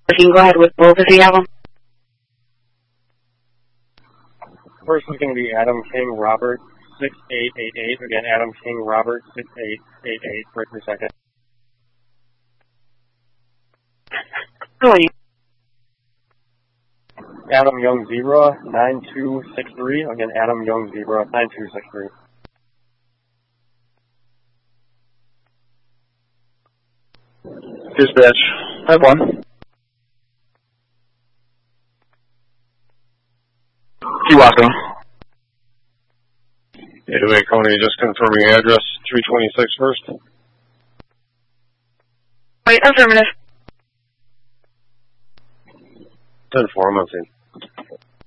You can go ahead with both if you have them. First is going to be Adam King Robert 6888. Again, Adam King Robert 6888 for 3 seconds. Who are you? Adam Young Zebra 9263. Again, Adam Young Zebra 9263. Dispatch, I have one. Keep walking. 808 Coney, just confirming address 326 first. Wait, affirmative. 10-4, I'm on scene.